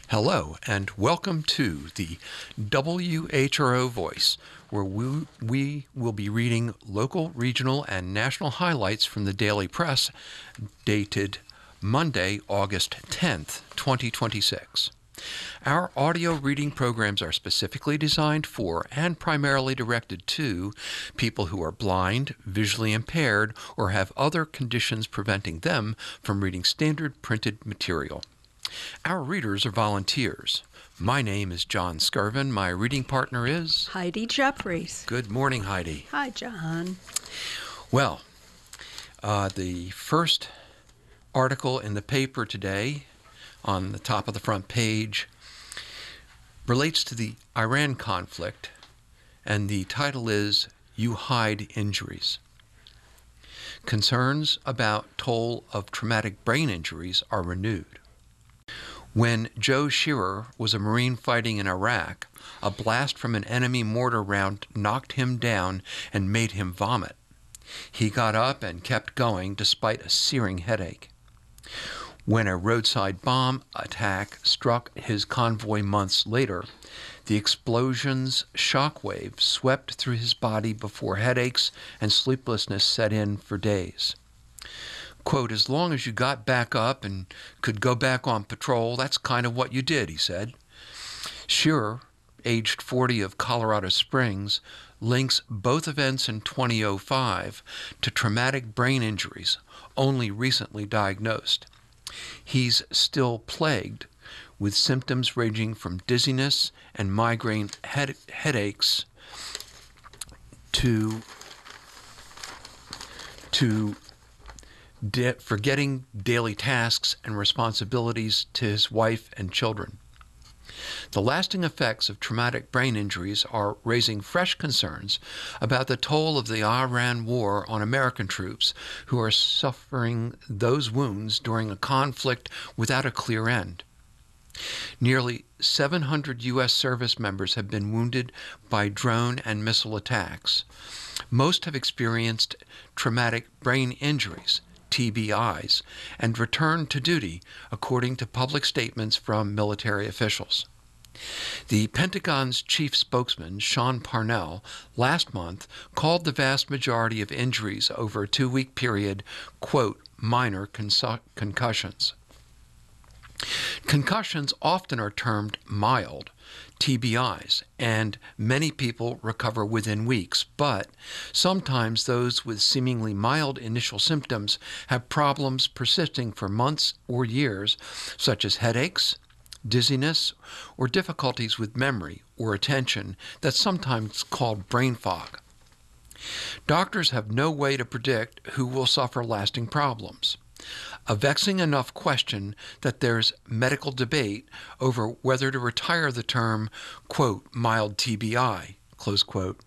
Hello, and welcome to the WHRO Voice, where we will be reading local, regional, and national highlights from the daily press, dated Monday, August 10th, 2026. Our audio reading programs are specifically designed for and primarily directed to people who are blind, visually impaired, or have other conditions preventing them from reading standard printed material. Our readers are volunteers. My name is John Skirvin. My reading partner is Heidi Jeffries. Good morning, Heidi. Hi, John. Well, the first article in the paper today, on the top of the front page, relates to the Iran conflict, and the title is "You Hide Injuries." Concerns about toll of traumatic brain injuries are renewed. When Joe Shearer was a Marine fighting in Iraq, a blast from an enemy mortar round knocked him down and made him vomit. He got up and kept going despite a searing headache. When a roadside bomb attack struck his convoy months later, the explosion's shockwave swept through his body before headaches and sleeplessness set in for days. Quote, "As long as you got back up and could go back on patrol, that's kind of what you did," he said. Shearer, aged 40 of Colorado Springs, links both events in 2005 to traumatic brain injuries, only recently diagnosed. He's still plagued with symptoms ranging from dizziness and migraine headaches to forgetting daily tasks and responsibilities to his wife and children. The lasting effects of traumatic brain injuries are raising fresh concerns about the toll of the Iran war on American troops who are suffering those wounds during a conflict without a clear end. Nearly 700 U.S. service members have been wounded by drone and missile attacks. Most have experienced traumatic brain injuries, TBIs, and returned to duty, according to public statements from military officials. The Pentagon's chief spokesman, Sean Parnell, last month called the vast majority of injuries over a 2-week period, quote, minor concussions. Concussions often are termed mild, TBIs, and many people recover within weeks, but sometimes those with seemingly mild initial symptoms have problems persisting for months or years, such as headaches, dizziness, or difficulties with memory or attention that's sometimes called brain fog. Doctors have no way to predict who will suffer lasting problems. A vexing enough question that there's medical debate over whether to retire the term, quote, mild TBI, close quote.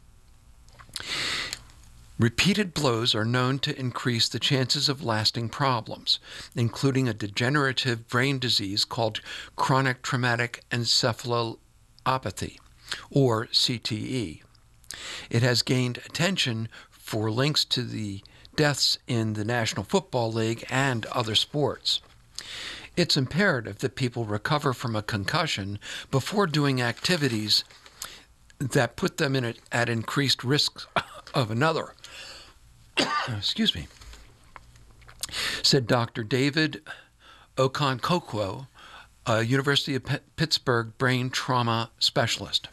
Repeated blows are known to increase the chances of lasting problems, including a degenerative brain disease called chronic traumatic encephalopathy, or CTE. It has gained attention for links to the deaths in the National Football League and other sports. It's imperative that people recover from a concussion before doing activities that put them at increased risk of another. Excuse me, said Dr. David Okonkwo, a University of Pittsburgh brain trauma specialist.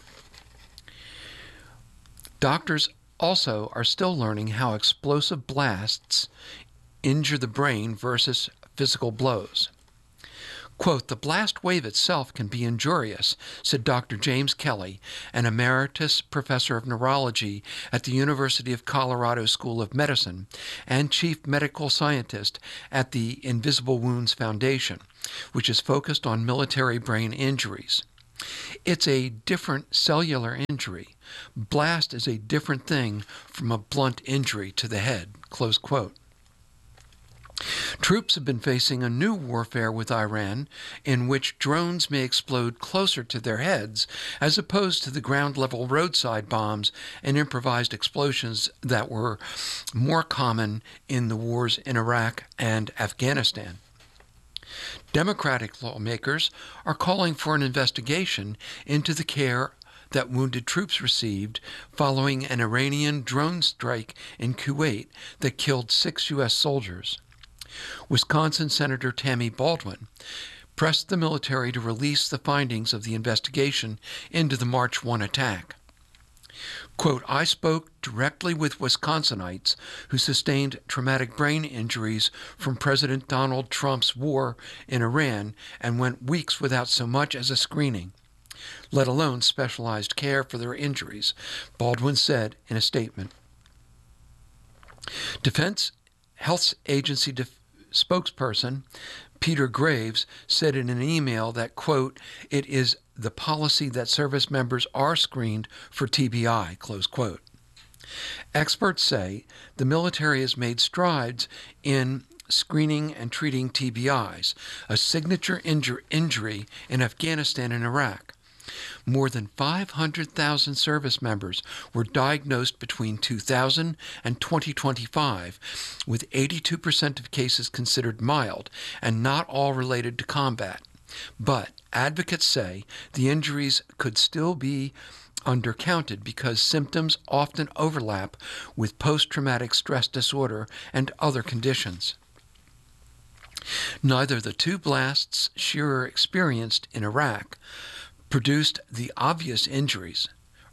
Doctors also are still learning how explosive blasts injure the brain versus physical blows. Quote, "The blast wave itself can be injurious," said Dr. James Kelly, an emeritus professor of neurology at the University of Colorado School of Medicine and chief medical scientist at the Invisible Wounds Foundation, which is focused on military brain injuries. It's a different cellular injury. Blast is a different thing from a blunt injury to the head, close quote. Troops have been facing a new warfare with Iran in which drones may explode closer to their heads as opposed to the ground-level roadside bombs and improvised explosions that were more common in the wars in Iraq and Afghanistan. Democratic lawmakers are calling for an investigation into the care that wounded troops received following an Iranian drone strike in Kuwait that killed 6 U.S. soldiers. Wisconsin Senator Tammy Baldwin pressed the military to release the findings of the investigation into the March 1 attack. Quote, I spoke directly with Wisconsinites who sustained traumatic brain injuries from President Donald Trump's war in Iran and went weeks without so much as a screening, let alone specialized care for their injuries, Baldwin said in a statement. Defense Health Agency spokesperson Peter Graves said in an email that, quote, it is the policy that service members are screened for TBI, close quote. Experts say the military has made strides in screening and treating TBIs, a signature injury in Afghanistan and Iraq. More than 500,000 service members were diagnosed between 2000 and 2025, with 82% of cases considered mild and not all related to combat. But advocates say the injuries could still be undercounted because symptoms often overlap with post-traumatic stress disorder and other conditions. Neither the 2 blasts Shearer experienced in Iraq produced obvious injuries,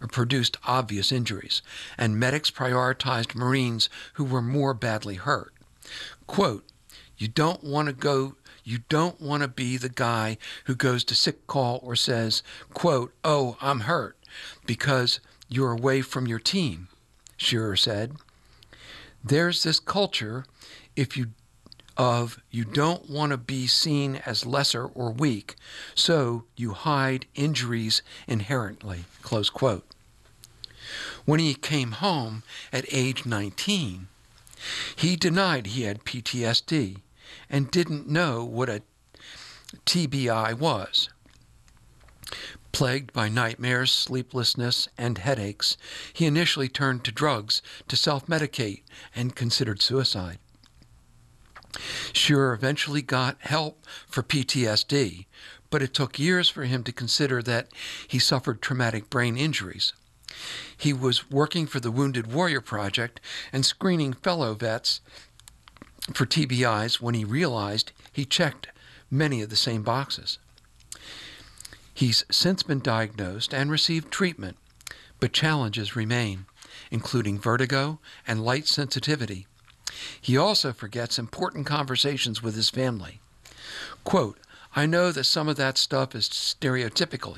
and medics prioritized Marines who were more badly hurt. Quote, you don't want to be the guy who goes to sick call or says, quote, oh, I'm hurt, because you're away from your team, Shearer said. There's this culture you don't want to be seen as lesser or weak, so you hide injuries inherently, close quote. When he came home at age 19, he denied he had PTSD and didn't know what a TBI was. Plagued by nightmares, sleeplessness, and headaches, he initially turned to drugs to self-medicate and considered suicide. Shearer eventually got help for PTSD, but it took years for him to consider that he suffered traumatic brain injuries. He was working for the Wounded Warrior Project and screening fellow vets for TBIs when he realized he checked many of the same boxes. He's since been diagnosed and received treatment, but challenges remain, including vertigo and light sensitivity. He also forgets important conversations with his family. Quote, I know that some of that stuff is typical,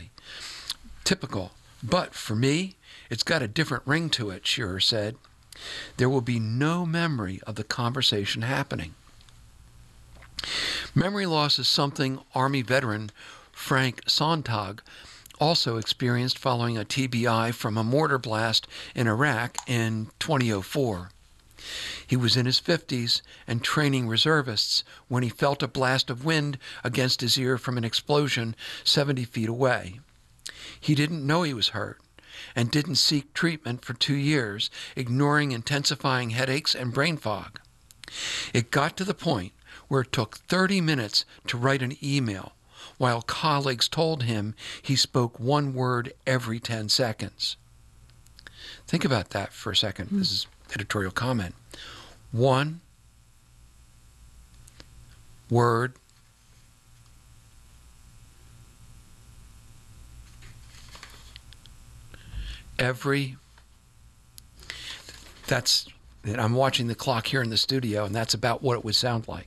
but for me, it's got a different ring to it, Shearer said. There will be no memory of the conversation happening. Memory loss is something Army veteran Frank Sontag also experienced following a TBI from a mortar blast in Iraq in 2004. He was in his 50s and training reservists when he felt a blast of wind against his ear from an explosion 70 feet away. He didn't know he was hurt and didn't seek treatment for 2 years, ignoring intensifying headaches and brain fog. It got to the point where it took 30 minutes to write an email, while colleagues told him he spoke 1 word every 10 seconds. Think about that for a second. This is editorial comment. 1 word I'm watching the clock here in the studio, and that's about what it would sound like.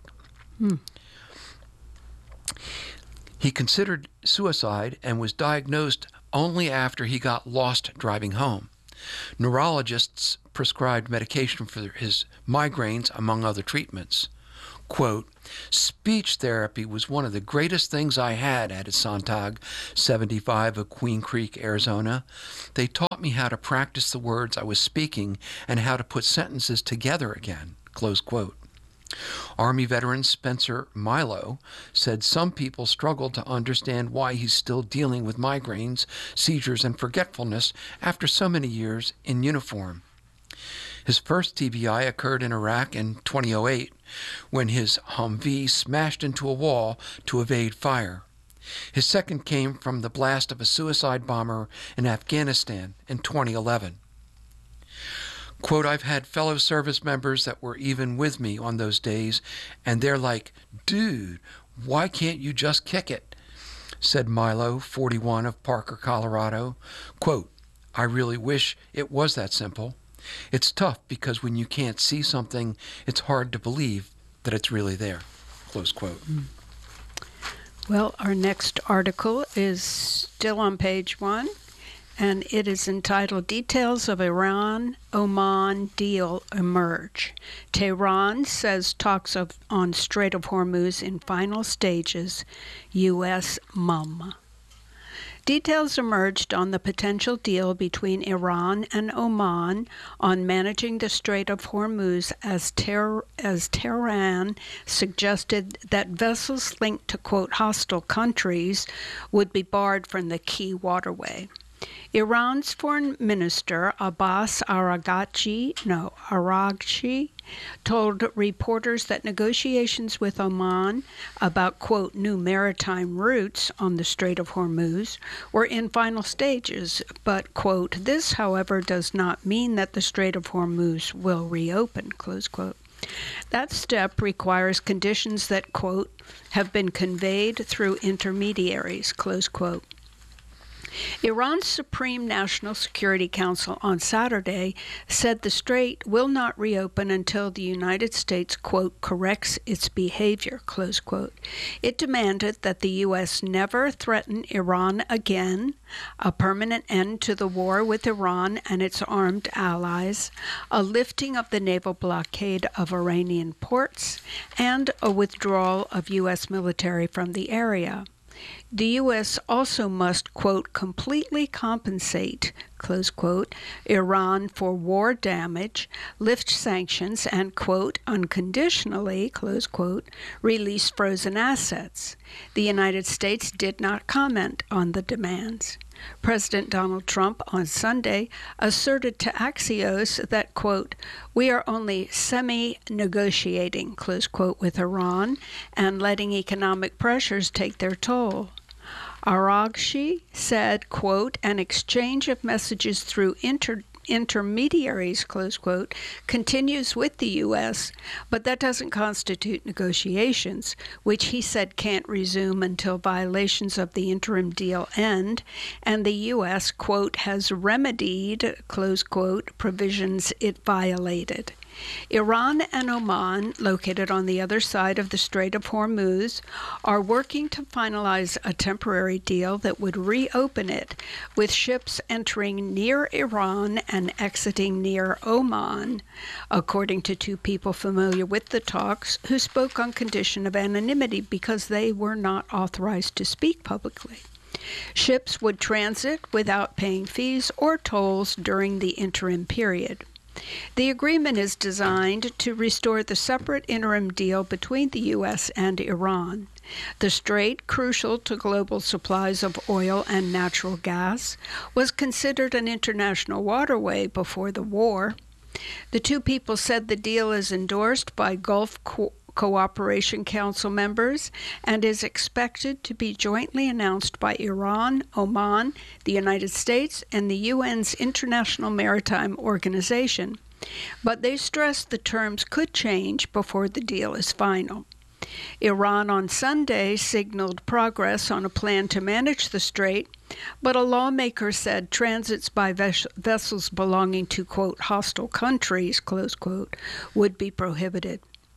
He considered suicide and was diagnosed only after he got lost driving home. Neurologists prescribed medication for his migraines, among other treatments. Quote, speech therapy was one of the greatest things I had, added Sontag, 75, of Queen Creek, Arizona. They taught me how to practice the words I was speaking and how to put sentences together again, close quote. Army veteran Spencer Milo said some people struggle to understand why he's still dealing with migraines, seizures, and forgetfulness after so many years in uniform. His first TBI occurred in Iraq in 2008 when his Humvee smashed into a wall to evade fire. His second came from the blast of a suicide bomber in Afghanistan in 2011. Quote, I've had fellow service members that were even with me on those days, and they're like, dude, why can't you just kick it? Said Milo, 41, of Parker, Colorado. Quote, I really wish it was that simple. It's tough because when you can't see something, it's hard to believe that it's really there. Close quote. Well, our next article is still on page 1, and it is entitled Details of Iran-Oman Deal Emerge. Tehran says talks on Strait of Hormuz in final stages, U.S. MUM. Details emerged on the potential deal between Iran and Oman on managing the Strait of Hormuz as Tehran suggested that vessels linked to, quote, hostile countries would be barred from the key waterway. Iran's foreign minister Abbas Araghchi told reporters that negotiations with Oman about, quote, new maritime routes on the Strait of Hormuz were in final stages, but, quote, this, however, does not mean that the Strait of Hormuz will reopen, close quote. That step requires conditions that, quote, have been conveyed through intermediaries, close quote. Iran's Supreme National Security Council on Saturday said the strait will not reopen until the United States, quote, corrects its behavior, close quote. It demanded that the U.S. never threaten Iran again, a permanent end to the war with Iran and its armed allies, a lifting of the naval blockade of Iranian ports, and a withdrawal of U.S. military from the area. The U.S. also must, quote, completely compensate, close quote, Iran for war damage, lift sanctions, and, quote, unconditionally, close quote, release frozen assets. The United States did not comment on the demands. President Donald Trump on Sunday asserted to Axios that, quote, we are only semi-negotiating, close quote, with Iran and letting economic pressures take their toll. Araghchi said, quote, an exchange of messages through intermediaries, close quote, continues with the U.S., but that doesn't constitute negotiations, which he said can't resume until violations of the interim deal end, and the U.S., quote, has remedied, close quote, provisions it violated. Iran and Oman, located on the other side of the Strait of Hormuz, are working to finalize a temporary deal that would reopen it, with ships entering near Iran and exiting near Oman, according to two people familiar with the talks who spoke on condition of anonymity because they were not authorized to speak publicly. Ships would transit without paying fees or tolls during the interim period. The agreement is designed to restore the separate interim deal between the U.S. and Iran. The strait, crucial to global supplies of oil and natural gas, was considered an international waterway before the war. The two people said the deal is endorsed by Gulf Cooperation Council members and is expected to be jointly announced by Iran, Oman, the United States, and the UN's International Maritime Organization. But they stressed the terms could change before the deal is final. Iran on Sunday signaled progress on a plan to manage the strait, but a lawmaker said transits by vessels belonging to, quote, hostile countries, close quote, would be prohibited.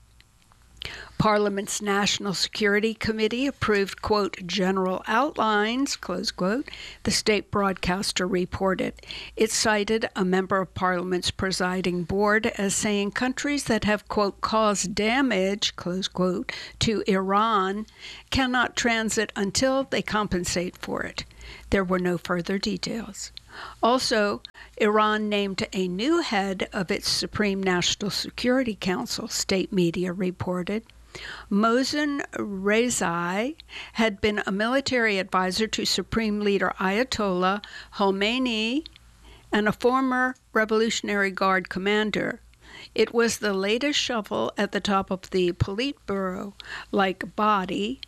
Parliament's National Security Committee approved, quote, general outlines, close quote, the state broadcaster reported. It cited a member of Parliament's presiding board as saying countries that have, quote, caused damage, close quote, to Iran cannot transit until they compensate for it. There were no further details. Also, Iran named a new head of its Supreme National Security Council, state media reported. Mohsen Rezai had been a military advisor to Supreme Leader Ayatollah Khomeini and a former Revolutionary Guard commander. It was the latest shuffle at the top of the Politburo-like body.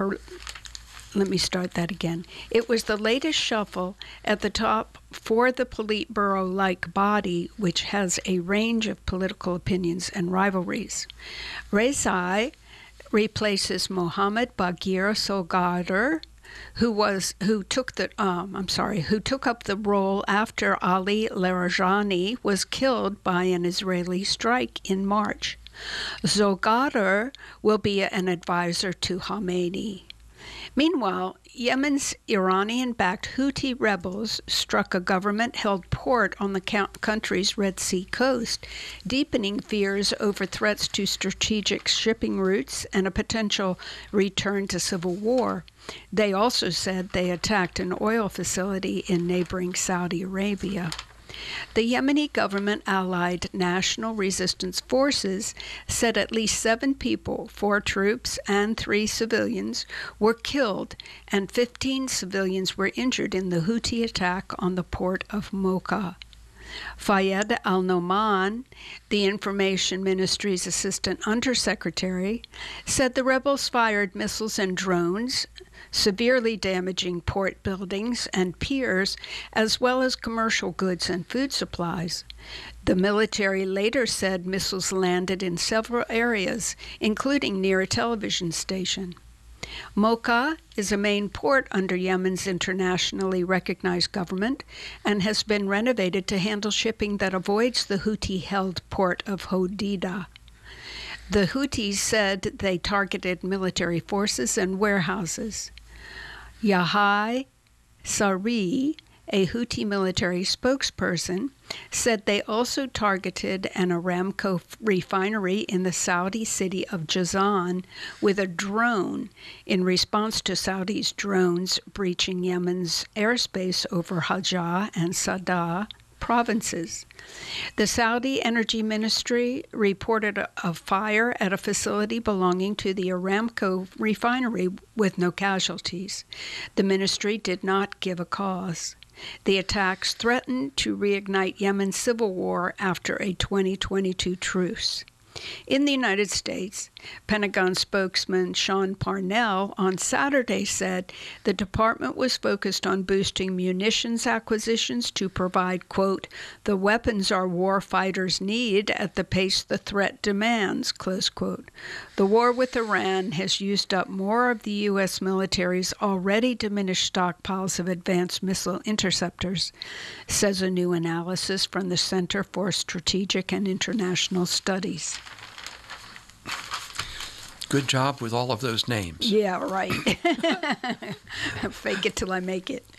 Let me start that again. It was the latest shuffle at the top for the Politburo-like body, which has a range of political opinions and rivalries. Rezai replaces Mohammad Bagir Solgadar, who took up the role after Ali Larijani was killed by an Israeli strike in March. Solgadar will be an advisor to Khamenei. Meanwhile, Yemen's Iranian-backed Houthi rebels struck a government-held port on the country's Red Sea coast, deepening fears over threats to strategic shipping routes and a potential return to civil war. They also said they attacked an oil facility in neighboring Saudi Arabia. The Yemeni government-allied National Resistance Forces said at least 7 people, 4 troops and 3 civilians, were killed and 15 civilians were injured in the Houthi attack on the port of Mocha. Fayed al-Noman, the Information Ministry's Assistant Undersecretary, said the rebels fired missiles and drones, severely damaging port buildings and piers, as well as commercial goods and food supplies. The military later said missiles landed in several areas, including near a television station. Mocha is a main port under Yemen's internationally recognized government and has been renovated to handle shipping that avoids the Houthi-held port of Hodeidah. The Houthis said they targeted military forces and warehouses. Yahya Saree, a Houthi military spokesperson, said they also targeted an Aramco refinery in the Saudi city of Jazan with a drone in response to Saudi's drones breaching Yemen's airspace over Hajjah and Sada provinces. The Saudi Energy Ministry reported a fire at a facility belonging to the Aramco refinery with no casualties. The ministry did not give a cause. The attacks threatened to reignite Yemen's civil war after a 2022 truce. In the United States, Pentagon spokesman Sean Parnell on Saturday said the department was focused on boosting munitions acquisitions to provide, quote, the weapons our war fighters need at the pace the threat demands, close quote. The war with Iran has used up more of the U.S. military's already diminished stockpiles of advanced missile interceptors, says a new analysis from the Center for Strategic and International Studies. Good job with all of those names. Yeah, right. Fake it till I make it.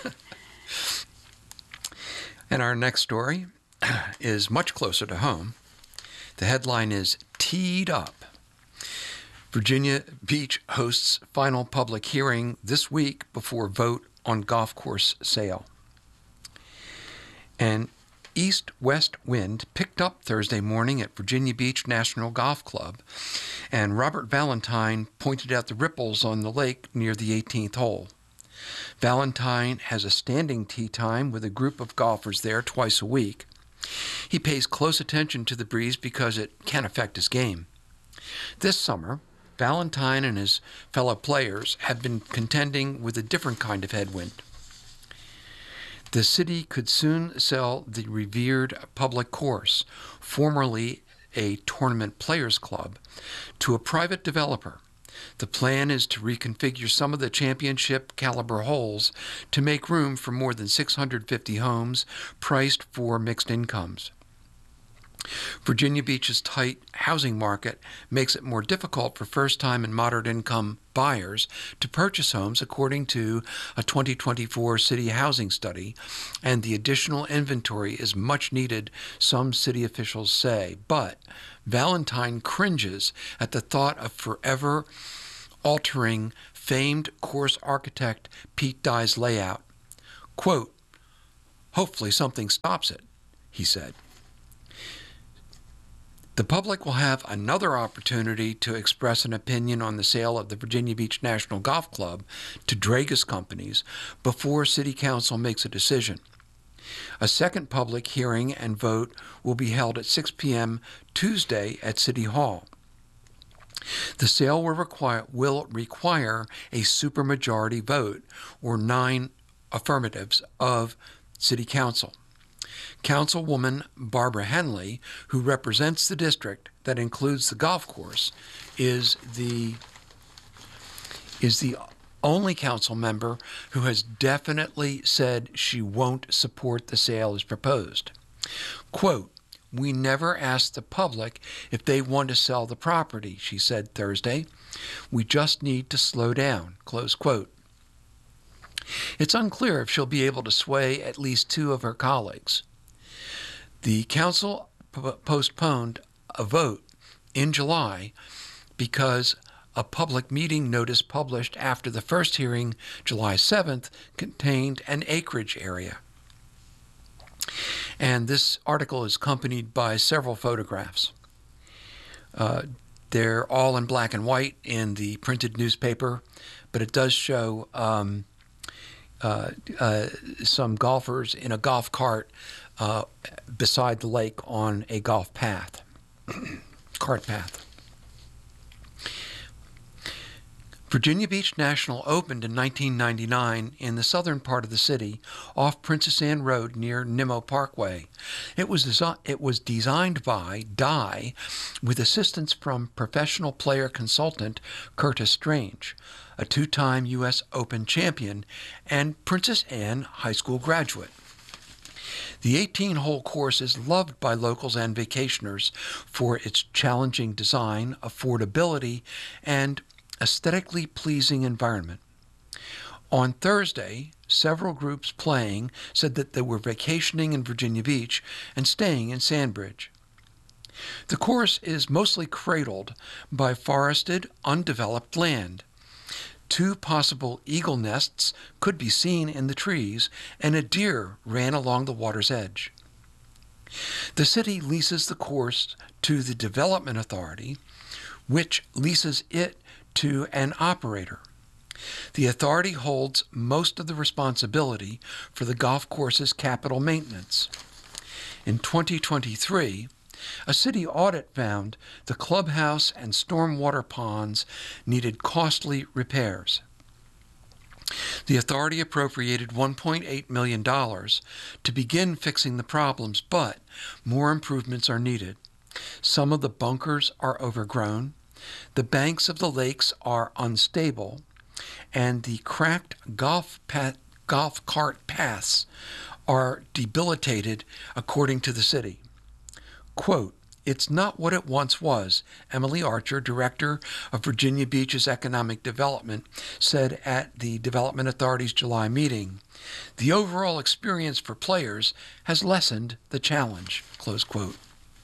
And our next story is much closer to home. The headline is Teed Up. Virginia Beach hosts final public hearing this week before vote on golf course sale. And east-west wind picked up Thursday morning at Virginia Beach National Golf Club, and Robert Valentine pointed out the ripples on the lake near the 18th hole. Valentine has a standing tee time with a group of golfers there twice a week. He pays close attention to the breeze because it can affect his game. This summer, Valentine and his fellow players have been contending with a different kind of headwind. The city could soon sell the revered public course, formerly a tournament players club, to a private developer. The plan is to reconfigure some of the championship caliber holes to make room for more than 650 homes priced for mixed incomes. Virginia Beach's tight housing market makes it more difficult for first-time and moderate-income buyers to purchase homes, according to a 2024 city housing study, and the additional inventory is much needed, some city officials say. But Valentine cringes at the thought of forever altering famed course architect Pete Dye's layout. Quote, hopefully something stops it, he said. The public will have another opportunity to express an opinion on the sale of the Virginia Beach National Golf Club to Dragas companies before City Council makes a decision. A second public hearing and vote will be held at 6 p.m. Tuesday at City Hall. The sale will require a supermajority vote, or 9 affirmatives, of City Council. Councilwoman Barbara Henley, who represents the district that includes the golf course, is the only council member who has definitely said she won't support the sale as proposed. Quote, "We never asked the public if they want to sell the property," she said Thursday. "We just need to slow down," close quote. It's unclear if she'll be able to sway at least 2 of her colleagues. The council postponed a vote in July because a public meeting notice published after the first hearing, July 7th, contained an acreage area. And this article is accompanied by several photographs. They're all in black and white in the printed newspaper, but it does show some golfers in a golf cart beside the lake on a golf path, cart path. Virginia Beach National opened in 1999 in the southern part of the city off Princess Anne Road near Nimmo Parkway. It was designed by Dye with assistance from professional player consultant Curtis Strange, a 2-time U.S. Open champion and Princess Anne High School graduate. The 18-hole course is loved by locals and vacationers for its challenging design, affordability, and aesthetically pleasing environment. On Thursday, several groups playing said that they were vacationing in Virginia Beach and staying in Sandbridge. The course is mostly cradled by forested, undeveloped land. 2 possible eagle nests could be seen in the trees, and a deer ran along the water's edge. The city leases the course to the Development Authority, which leases it to an operator. The authority holds most of the responsibility for the golf course's capital maintenance. In 2023, a city audit found the clubhouse and stormwater ponds needed costly repairs. The authority appropriated $1.8 million to begin fixing the problems, but more improvements are needed. Some of the bunkers are overgrown, the banks of the lakes are unstable, and the cracked golf cart paths are debilitated, according to the city. Quote, "It's not what it once was," Emily Archer, director of Virginia Beach's Economic Development, said at the Development Authority's July meeting. "The overall experience for players has lessened the challenge," close quote.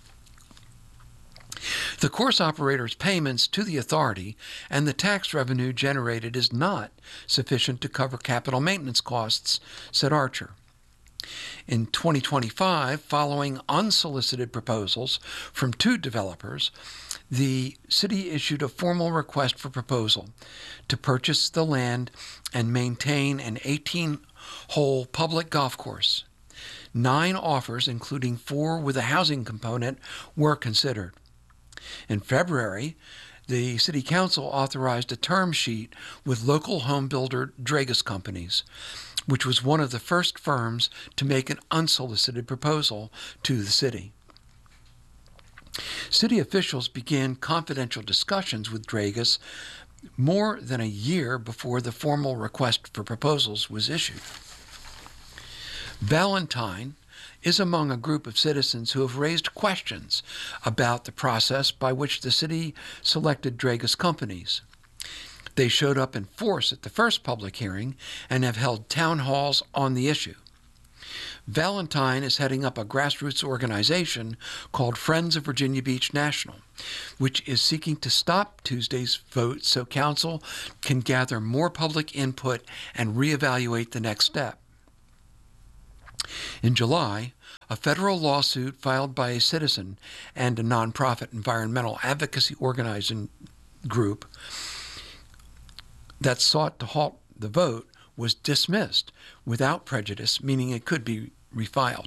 The course operator's payments to the authority and the tax revenue generated is not sufficient to cover capital maintenance costs, said Archer. In 2025, following unsolicited proposals from 2 developers, the city issued a formal request for proposal to purchase the land and maintain an 18-hole public golf course. 9 offers, including 4 with a housing component, were considered. In February, the City Council authorized a term sheet with local home builder Dragus Companies, which was one of the first firms to make an unsolicited proposal to the city. City officials began confidential discussions with Dragus more than a year before the formal request for proposals was issued. Valentine is among a group of citizens who have raised questions about the process by which the city selected Dragus Companies. They showed up in force at the first public hearing and have held town halls on the issue. Valentine is heading up a grassroots organization called Friends of Virginia Beach National, which is seeking to stop Tuesday's vote so council can gather more public input and reevaluate the next step. In July, a federal lawsuit filed by a citizen and a nonprofit environmental advocacy organizing group that sought to halt the vote was dismissed without prejudice, meaning it could be refiled.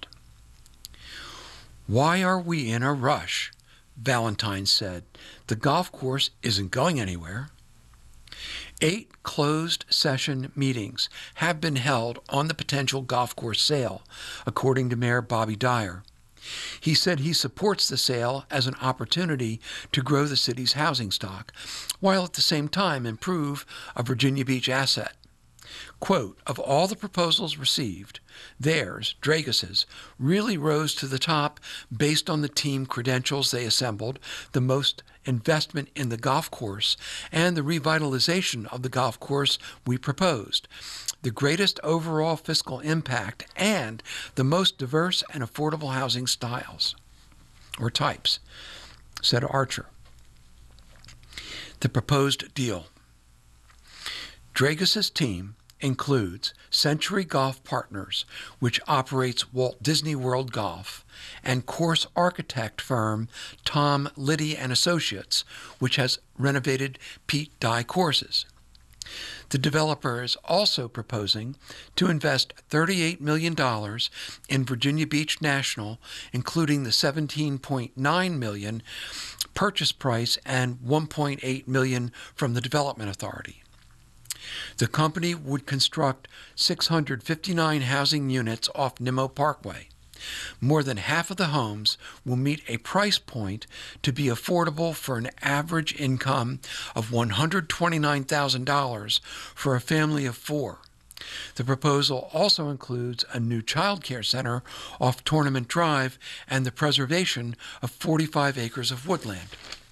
"Why are we in a rush?" Valentine said. "The golf course isn't going anywhere." 8 closed-session meetings have been held on the potential golf course sale, according to Mayor Bobby Dyer. He said he supports the sale as an opportunity to grow the city's housing stock, while at the same time improve a Virginia Beach asset. Quote, "Of all the proposals received, theirs, Dragus's, really rose to the top based on the team credentials they assembled, the most investment in the golf course, and the revitalization of the golf course we proposed, the greatest overall fiscal impact, and the most diverse and affordable housing styles, or types," said Archer. The proposed deal. Dragus's team includes Century Golf Partners, which operates Walt Disney World Golf, and course architect firm Tom Liddy and Associates, which has renovated Pete Dye courses. The developer is also proposing to invest $38 million in Virginia Beach National, including the $17.9 million purchase price and $1.8 million from the Development Authority. The company would construct 659 housing units off Nimmo Parkway. More than half of the homes will meet a price point to be affordable for an average income of $129,000 for a family of 4. The proposal also includes a new child care center off Tournament Drive and the preservation of 45 acres of woodland.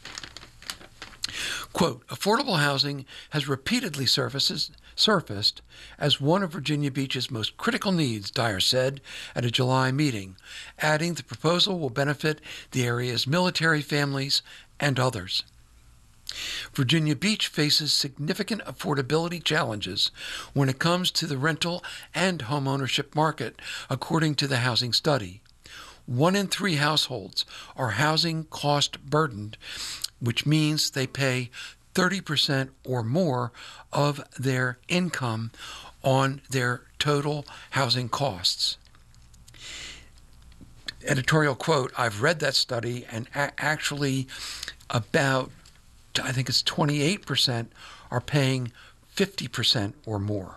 Quote, "Affordable housing has repeatedly surfaced as one of Virginia Beach's most critical needs," Dyer said at a July meeting, adding the proposal will benefit the area's military families and others. Virginia Beach faces significant affordability challenges when it comes to the rental and homeownership market, according to the housing study. 1 in 3 households are housing cost burdened, which means they pay 30% or more of their income on their total housing costs. Editorial quote, "I've read that study, and actually about, I think it's 28% are paying 50% or more."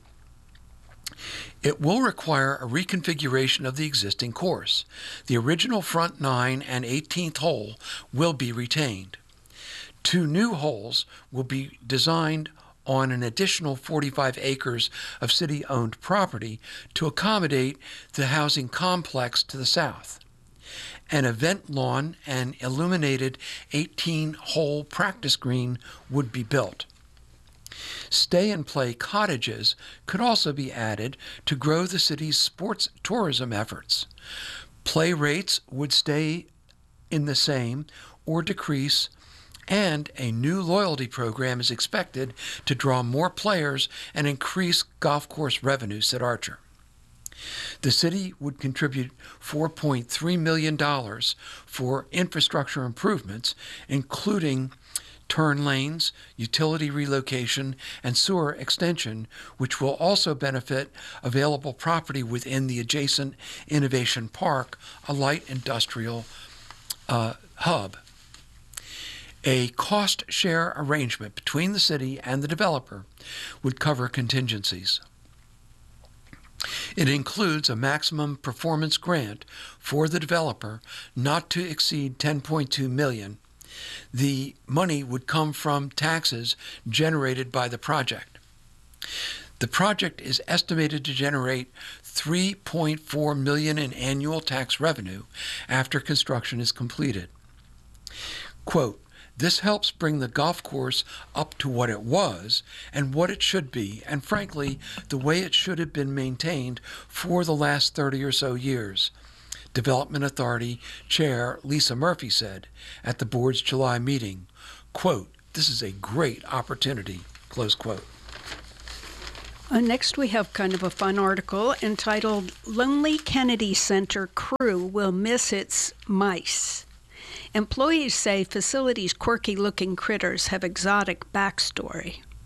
It will require a reconfiguration of the existing course. The original front 9 and 18th hole will be retained. 2 new holes will be designed on an additional 45 acres of city-owned property to accommodate the housing complex to the south. An event lawn and illuminated 18-hole practice green would be built. Stay-and-play cottages could also be added to grow the city's sports tourism efforts. Play rates would stay in the same or decrease, and a new loyalty program is expected to draw more players and increase golf course revenue, said Archer. The city would contribute $4.3 million for infrastructure improvements, including turn lanes, utility relocation, and sewer extension, which will also benefit available property within the adjacent Innovation Park, a light industrial hub. A cost-share arrangement between the city and the developer would cover contingencies. It includes a maximum performance grant for the developer not to exceed $10.2 million. The money would come from taxes generated by the project. The project is estimated to generate $3.4 million in annual tax revenue after construction is completed. Quote, "This helps bring the golf course up to what it was and what it should be, and frankly, the way it should have been maintained for the last 30 or so years," Development Authority Chair Lisa Murphy said at the board's July meeting. Quote, "This is a great opportunity," close quote. Next, we have kind of a fun article entitled, "Lonely Kennedy Center Crew Will Miss Its Mice." Employees say facilities' quirky-looking critters have exotic backstory.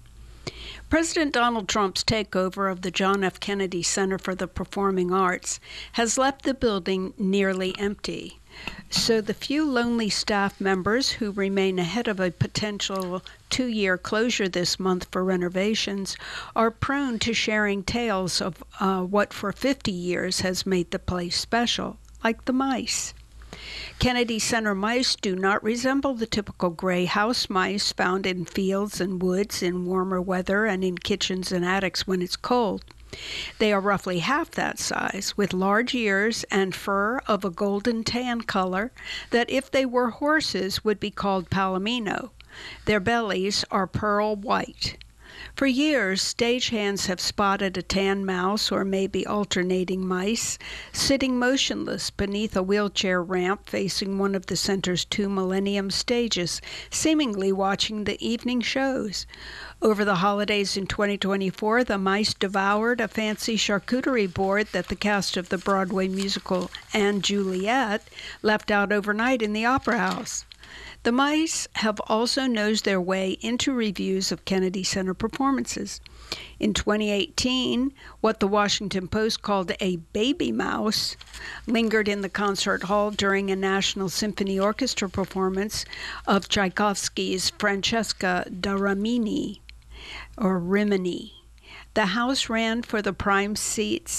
President Donald Trump's takeover of the John F. Kennedy Center for the Performing Arts has left the building nearly empty. So the few lonely staff members who remain ahead of a potential 2-year closure this month for renovations are prone to sharing tales of what for 50 years has made the place special, like the mice. Kennedy Center mice do not resemble the typical gray house mice found in fields and woods in warmer weather and in kitchens and attics when it's cold. They are roughly half that size, with large ears and fur of a golden tan color that, if they were horses, would be called palomino. Their bellies are pearl white. For years, stagehands have spotted a tan mouse, or maybe alternating mice, sitting motionless beneath a wheelchair ramp facing one of the center's 2 Millennium stages, seemingly watching the evening shows. Over the holidays in 2024, the mice devoured a fancy charcuterie board that the cast of the Broadway musical & Juliet left out overnight in the Opera House. The mice have also nosed their way into reviews of Kennedy Center performances. In 2018, what the Washington Post called a baby mouse lingered in the concert hall during a National Symphony Orchestra performance of Tchaikovsky's Francesca da Rimini, or Rimini. The mouse ran for the prime seats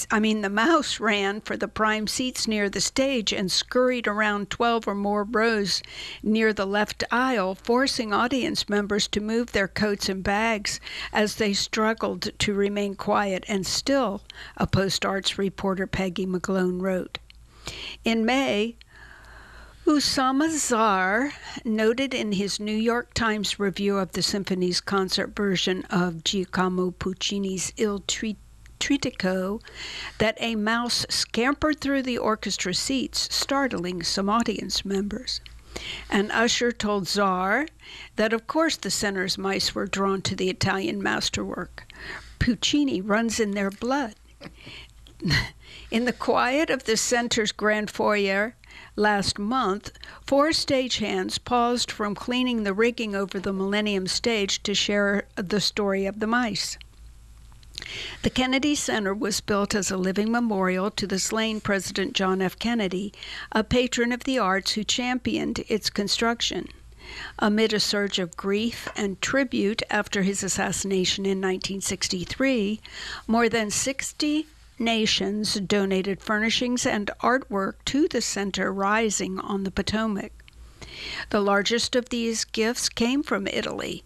near the stage and scurried around 12 or more rows near the left aisle, forcing audience members to move their coats and bags as they struggled to remain quiet and still, a Post-Arts reporter Peggy McGlone wrote. In May, Oussama Zar noted in his New York Times review of the symphony's concert version of Giacomo Puccini's Il Trittico that a mouse scampered through the orchestra seats, startling some audience members. An usher told Zar that, of course, the center's mice were drawn to the Italian masterwork. Puccini runs in their blood. In the quiet of the center's grand foyer last month, 4 stagehands paused from cleaning the rigging over the Millennium stage to share the story of the mice. The Kennedy Center was built as a living memorial to the slain President John F. Kennedy, a patron of the arts who championed its construction. Amid a surge of grief and tribute after his assassination in 1963, more than 60 nations donated furnishings and artwork to the center rising on the Potomac. The largest of these gifts came from Italy,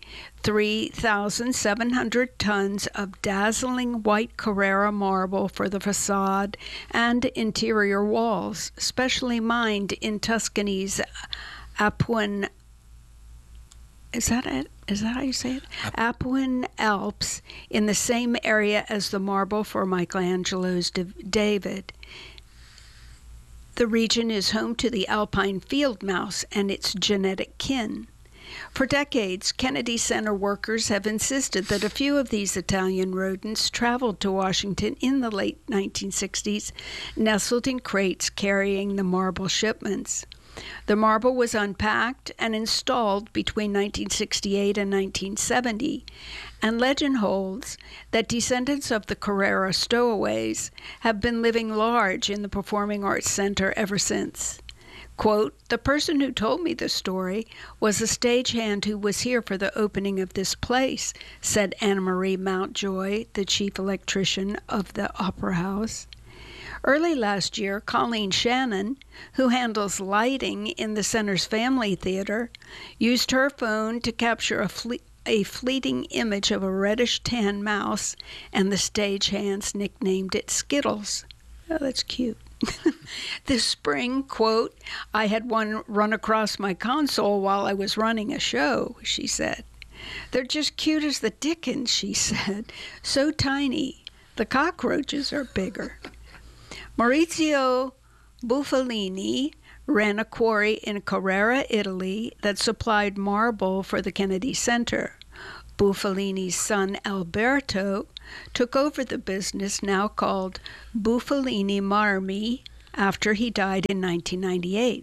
3,700 tons of dazzling white Carrara marble for the facade and interior walls, specially mined in Tuscany's Apuan. Is that it? Is that how you say it? Apuan Alps, in the same area as the marble for Michelangelo's David. The region is home to the alpine field mouse and its genetic kin. For decades, Kennedy Center workers have insisted that a few of these Italian rodents traveled to Washington in the late 1960s, nestled in crates carrying the marble shipments. The marble was unpacked and installed between 1968 and 1970, and legend holds that descendants of the Carrara stowaways have been living large in the Performing Arts Center ever since. Quote, "The person who told me the story was a stagehand who was here for the opening of this place," said Anna Marie Mountjoy, the chief electrician of the Opera House. Early last year, Colleen Shannon, who handles lighting in the center's Family Theater, used her phone to capture a fleeting image of a reddish-tan mouse, and the stagehands nicknamed it Skittles. Oh, that's cute. This spring, quote, "I had one run across my console while I was running a show," she said. "They're just cute as the dickens," she said. "So tiny. The cockroaches are bigger." Maurizio Buffalini ran a quarry in Carrara, Italy, that supplied marble for the Kennedy Center. Buffalini's son Alberto took over the business, now called Buffalini Marmi, after he died in 1998.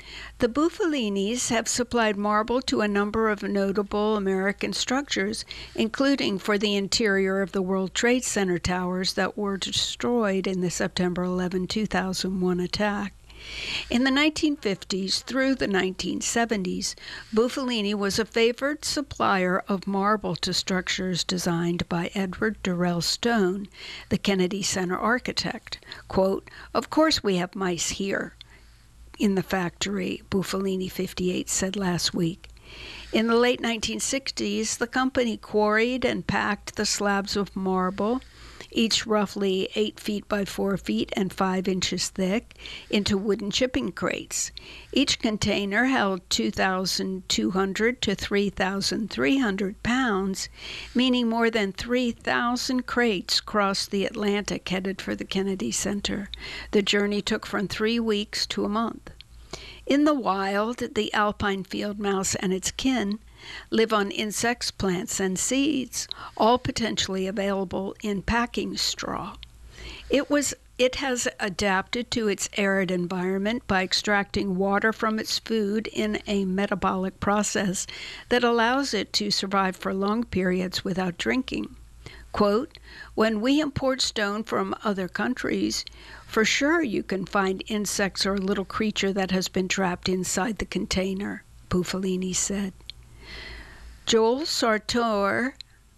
The Buffalinis have supplied marble to a number of notable American structures, including for the interior of the World Trade Center towers that were destroyed in the September 11, 2001 attack. In the 1950s through the 1970s, Buffalini was a favored supplier of marble to structures designed by Edward Durrell Stone, the Kennedy Center architect. Quote, "Of course we have mice here in the factory," Buffalini 58 said last week. In the late 1960s, the company quarried and packed the slabs of marble, each roughly 8 feet by 4 feet and 5 inches thick, into wooden shipping crates. Each container held 2,200 to 3,300 pounds, meaning more than 3,000 crates crossed the Atlantic headed for the Kennedy Center. The journey took from 3 weeks to a month. In the wild, the alpine field mouse and its kin live on insects, plants, and seeds, all potentially available in packing straw. It has adapted to its arid environment by extracting water from its food in a metabolic process that allows it to survive for long periods without drinking. Quote, "When we import stone from other countries, for sure you can find insects or a little creature that has been trapped inside the container," Buffalini said. Joel Sartor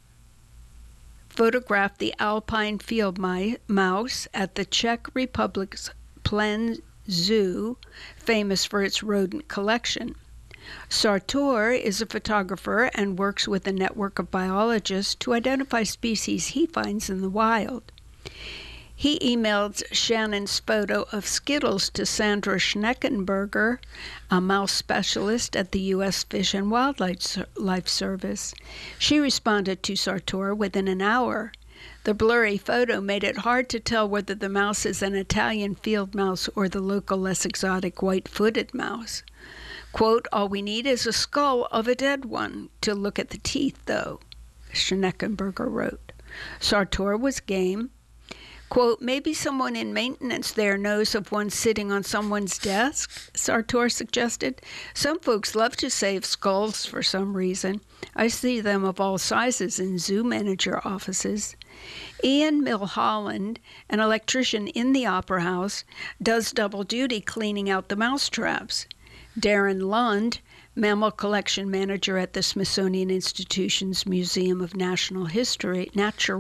photographed the alpine field mouse at the Czech Republic's Plen Zoo, famous for its rodent collection. Sartor is a photographer and works with a network of biologists to identify species he finds in the wild. He emailed Shannon's photo of Skittles to Sandra Schneckenberger, a mouse specialist at the U.S. Fish and Wildlife Service. She responded to Sartor within an hour. The blurry photo made it hard to tell whether the mouse is an Italian field mouse or the local less exotic white-footed mouse. Quote, "All we need is a skull of a dead one to look at the teeth, though," Schneckenberger wrote. Sartor was game. Quote, "Maybe someone in maintenance there knows of one sitting on someone's desk," Sartor suggested. "Some folks love to save skulls for some reason. I see them of all sizes in zoo manager offices." Ian Milholland, an electrician in the Opera House, does double duty cleaning out the mouse traps. Darren Lund, mammal collection manager at the Smithsonian Institution's Museum of Natural History,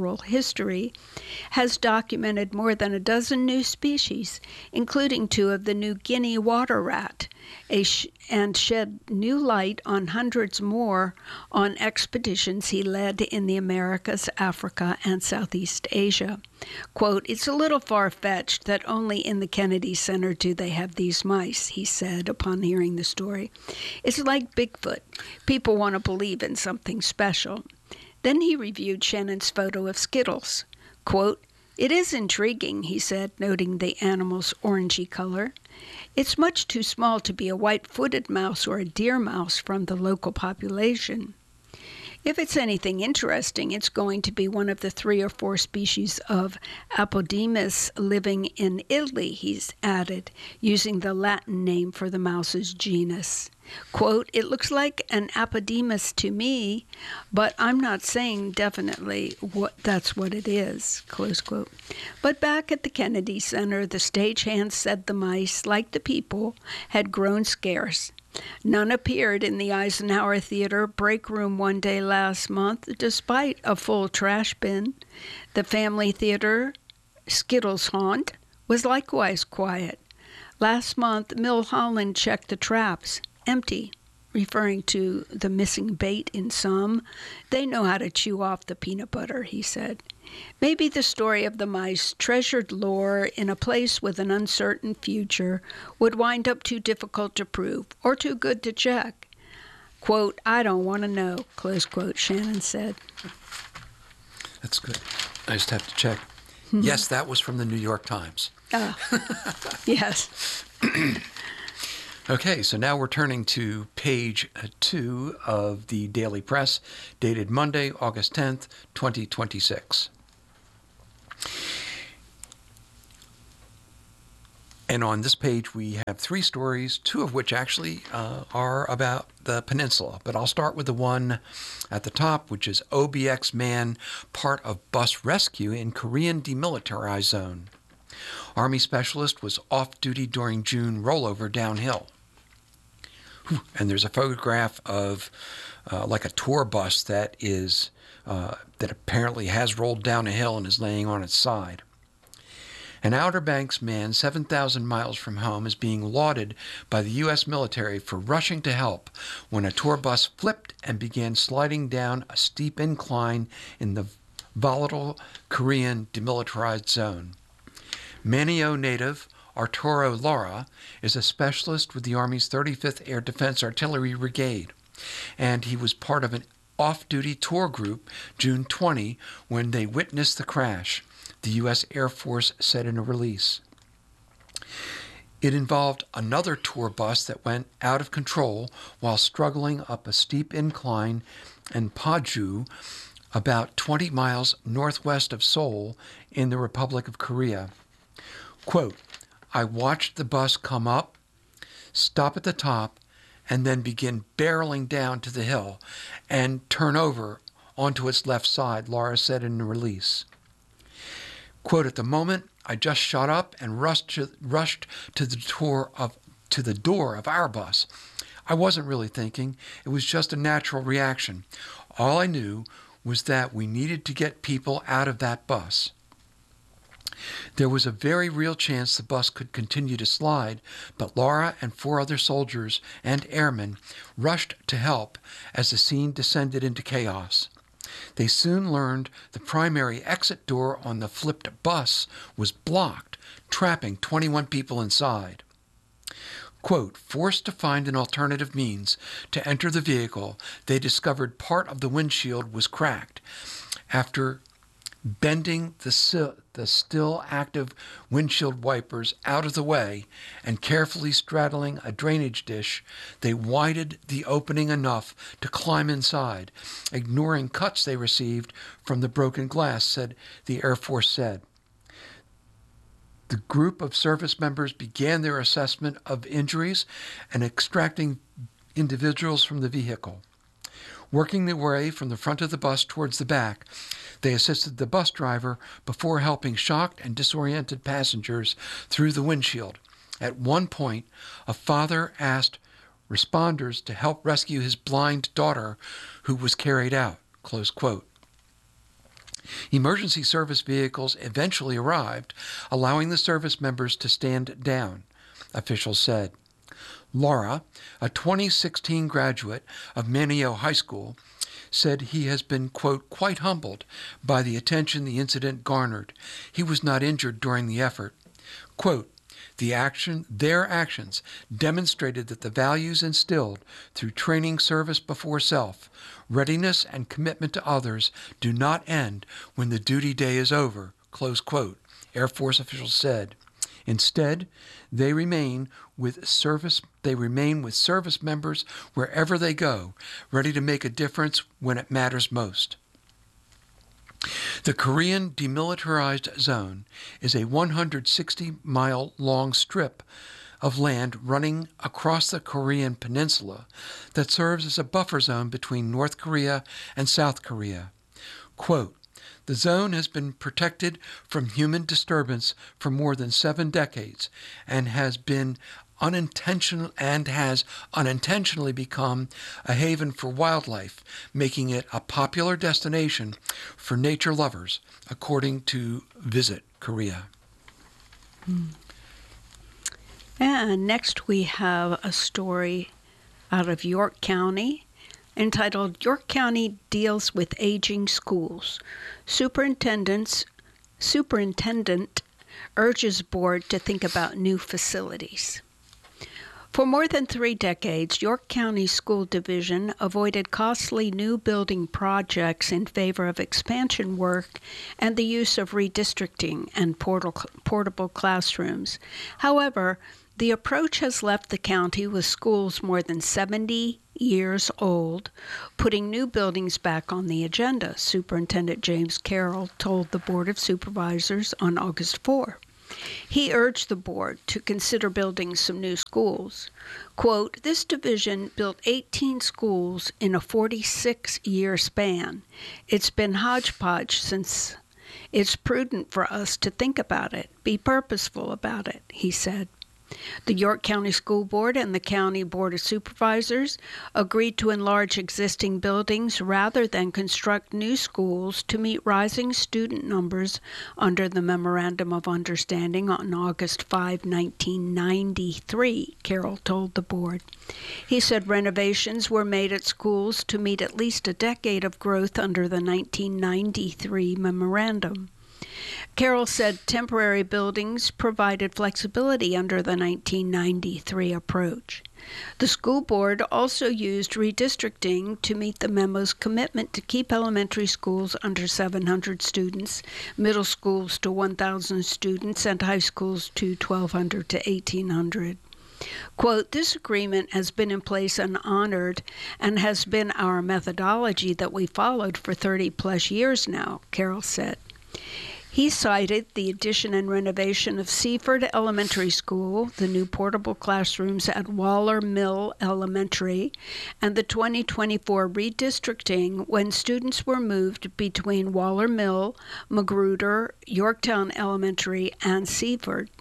has documented more than a dozen new species, including 2 of the New Guinea water rat, and shed new light on hundreds more on expeditions he led in the Americas, Africa, and Southeast Asia. Quote, "It's a little far-fetched that only in the Kennedy Center do they have these mice," he said upon hearing the story. "It's like Bigfoot. People want to believe in something special." Then he reviewed Shannon's photo of Skittles. Quote, "It is intriguing," he said, noting the animal's orangey color. "It's much too small to be a white-footed mouse or a deer mouse from the local population. If it's anything interesting, it's going to be one of the 3 or 4 species of Apodemus living in Italy," he's added, using the Latin name for the mouse's genus. Quote, "It looks like an Apodemus to me, but I'm not saying definitely that's what it is," close quote. But back at the Kennedy Center, the stagehands said the mice, like the people, had grown scarce. None appeared in the Eisenhower Theater break room one day last month, despite a full trash bin. The family theater, Skittles Haunt, was likewise quiet. Last month, Milholland checked the traps. Empty, referring to the missing bait in some. "They know how to chew off the peanut butter," he said. Maybe the story of the mice, treasured lore in a place with an uncertain future, would wind up too difficult to prove or too good to check. Quote, "I don't want to know," close quote, Shannon said. That's good. I just have to check. Yes, that was from the New York Times. Yes. Okay, so now we're turning to page 2 of the Daily Press, dated Monday, August 10th, 2026. And on this page, we have 3 stories, 2 of which actually are about the peninsula. But I'll start with the one at the top, which is OBX Man, part of bus rescue in Korean demilitarized zone. Army specialist was off duty during June rollover downhill. And there's a photograph of like a tour bus that is that apparently has rolled down a hill and is laying on its side. An Outer Banks man 7,000 miles from home is being lauded by the U.S. military for rushing to help when a tour bus flipped and began sliding down a steep incline in the volatile Korean demilitarized zone. Manio native Arturo Lara is a specialist with the Army's 35th Air Defense Artillery Brigade, and he was part of an off-duty tour group June 20 when they witnessed the crash, the U.S. Air Force said in a release. It involved another tour bus that went out of control while struggling up a steep incline in Paju, about 20 miles northwest of Seoul in the Republic of Korea. Quote, I watched the bus come up, stop at the top, and then begin barreling down to the hill and turn over onto its left side, Lara said in the release. Quote, at the moment, I just shot up and rushed to the door of our bus. I wasn't really thinking. It was just a natural reaction. All I knew was that we needed to get people out of that bus. There was a very real chance the bus could continue to slide, but Lara and 4 other soldiers and airmen rushed to help as the scene descended into chaos. They soon learned the primary exit door on the flipped bus was blocked, trapping 21 people inside. Quote, forced to find an alternative means to enter the vehicle, they discovered part of the windshield was cracked. After bending the still active windshield wipers out of the way and carefully straddling a drainage dish, they widened the opening enough to climb inside, ignoring cuts they received from the broken glass, the Air Force said. The group of service members began their assessment of injuries and extracting individuals from the vehicle. Working their way from the front of the bus towards the back, they assisted the bus driver before helping shocked and disoriented passengers through the windshield. At one point, a father asked responders to help rescue his blind daughter, who was carried out. Close quote. Emergency service vehicles eventually arrived, allowing the service members to stand down, officials said. Lara, a 2016 graduate of Manio High School, said he has been, quote, quite humbled by the attention the incident garnered. He was not injured during the effort. Quote, their actions demonstrated that the values instilled through training service before self, readiness and commitment to others do not end when the duty day is over, close quote, Air Force officials said. Instead, they remain with service members wherever they go, ready to make a difference when it matters most. The Korean Demilitarized Zone is a 160-mile-long strip of land running across the Korean peninsula that serves as a buffer zone between North Korea and South Korea. Quote, the zone has been protected from human disturbance for more than 7 decades and has unintentionally become a haven for wildlife, making it a popular destination for nature lovers, according to Visit Korea. And next we have a story out of York County entitled York County Deals with Aging Schools. Superintendent urges board to think about new facilities. For more than 3 decades, York County School Division avoided costly new building projects in favor of expansion work and the use of redistricting and portable classrooms. However, the approach has left the county with schools more than 70 years old, putting new buildings back on the agenda, Superintendent James Carroll told the Board of Supervisors on August 4. He urged the board to consider building some new schools. Quote, "This division built 18 schools in a 46-year span. It's been hodgepodge since. It's prudent for us to think about it, be purposeful about it," he said. The York County School Board and the County Board of Supervisors agreed to enlarge existing buildings rather than construct new schools to meet rising student numbers under the Memorandum of Understanding on August 5, 1993, Carroll told the board. He said renovations were made at schools to meet at least a decade of growth under the 1993 memorandum. Carroll said temporary buildings provided flexibility under the 1993 approach. The school board also used redistricting to meet the memo's commitment to keep elementary schools under 700 students, middle schools to 1,000 students, and high schools to 1,200 to 1,800. Quote, "This agreement has been in place and honored and has been our methodology that we followed for 30-plus years now," Carroll said. He cited the addition and renovation of Seaford Elementary School, the new portable classrooms at Waller Mill Elementary, and the 2024 redistricting when students were moved between Waller Mill, Magruder, Yorktown Elementary, and Seaford.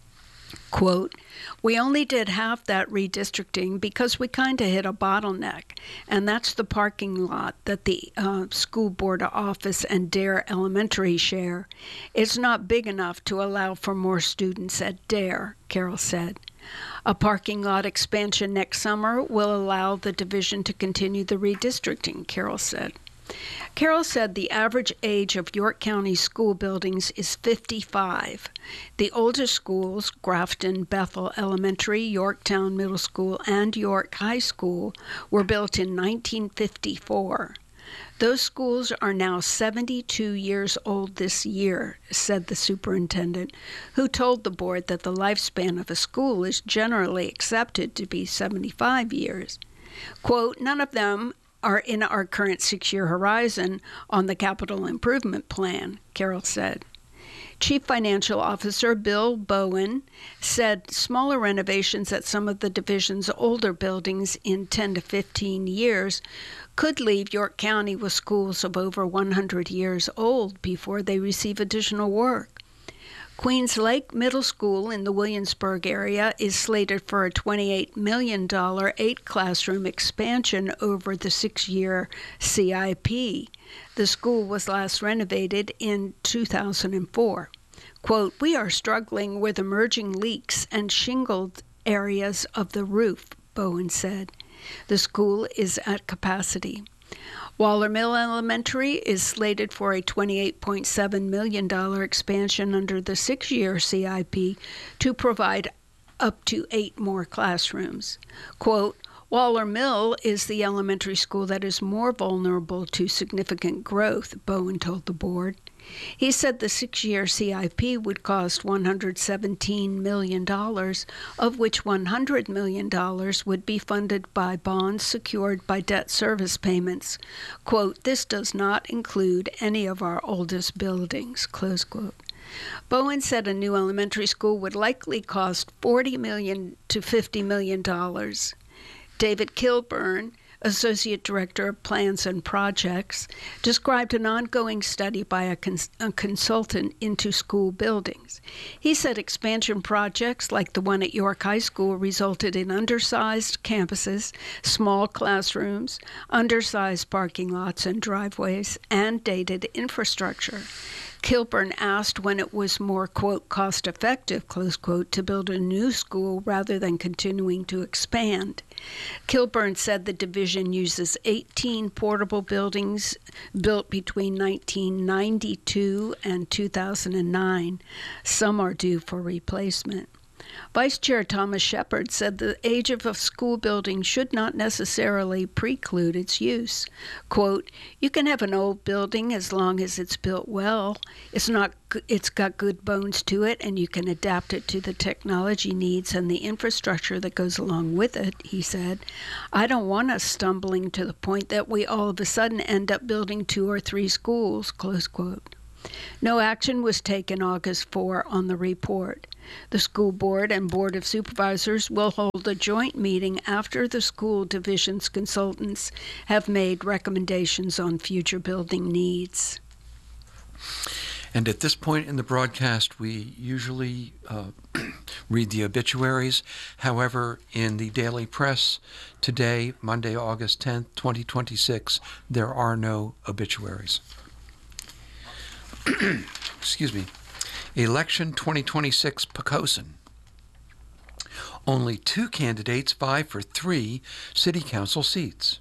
Quote, "We only did half that redistricting because we kind of hit a bottleneck, and that's the parking lot that the school board office and Dare Elementary share. It's not big enough to allow for more students at Dare," Carroll said. A parking lot expansion next summer will allow the division to continue the redistricting, Carroll said. Carroll said the average age of York County school buildings is 55. The oldest schools, Grafton Bethel Elementary, Yorktown Middle School, and York High School, were built in 1954. Those schools are now 72 years old this year, said the superintendent, who told the board that the lifespan of a school is generally accepted to be 75 years. Quote, "None of them are in our current 6-year horizon on the capital improvement plan," Carroll said. Chief Financial Officer Bill Bowen said smaller renovations at some of the division's older buildings in 10 to 15 years could leave York County with schools of over 100 years old before they receive additional work. Queens Lake Middle School in the Williamsburg area is slated for a $28 million 8-classroom expansion over the 6-year CIP. The school was last renovated in 2004. Quote, "We are struggling with emerging leaks and shingled areas of the roof," Bowen said. The school is at capacity. Waller Mill Elementary is slated for a $28.7 million expansion under the 6-year CIP to provide up to 8 more classrooms. Quote, "Waller Mill is the elementary school that is more vulnerable to significant growth," Bowen told the board. He said the 6-year CIP would cost $117 million, of which $100 million would be funded by bonds secured by debt service payments. Quote, "This does not include any of our oldest buildings," close quote. Bowen said a new elementary school would likely cost $40 million to $50 million. David Kilburn, Associate Director of Plans and Projects, described an ongoing study by a consultant into school buildings. He said expansion projects like the one at York High School resulted in undersized campuses, small classrooms, undersized parking lots and driveways, and dated infrastructure. Kilburn asked when it was more, quote, "cost-effective," close quote, to build a new school rather than continuing to expand. Kilburn said the division uses 18 portable buildings built between 1992 and 2009. Some are due for replacement. Vice Chair Thomas Shepard said the age of a school building should not necessarily preclude its use. Quote, "You can have an old building as long as it's built well. It's got good bones to it, and you can adapt it to the technology needs and the infrastructure that goes along with it," he said. "I don't want us stumbling to the point that we all of a sudden end up building 2 or 3 schools," close quote. No action was taken August 4 on the report. The school board and board of supervisors will hold a joint meeting after the school division's consultants have made recommendations on future building needs. And at this point in the broadcast, we usually read the obituaries. However, in the daily press today, Monday, August 10th, 2026, there are no obituaries. Excuse me. Election 2026 Poquoson. Only 2 candidates vie for 3 city council seats.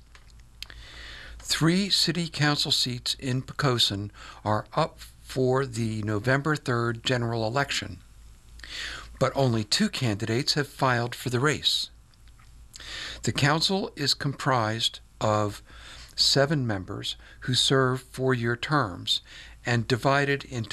3 city council seats in Poquoson are up for the November 3rd general election, but only 2 candidates have filed for the race. The council is comprised of 7 members who serve 4-year terms and divided into